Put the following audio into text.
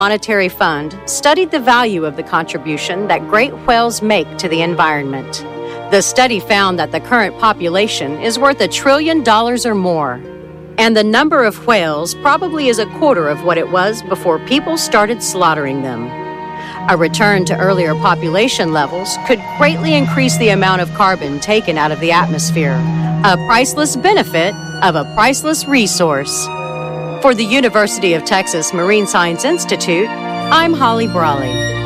Monetary Fund studied the value of the contribution that great whales make to the environment. The study found that the current population is worth $1 trillion or more, and the number of whales probably is a quarter of what it was before people started slaughtering them. A return to earlier population levels could greatly increase the amount of carbon taken out of the atmosphere, a priceless benefit of a priceless resource. For the University of Texas Marine Science Institute, I'm Holly Brawley.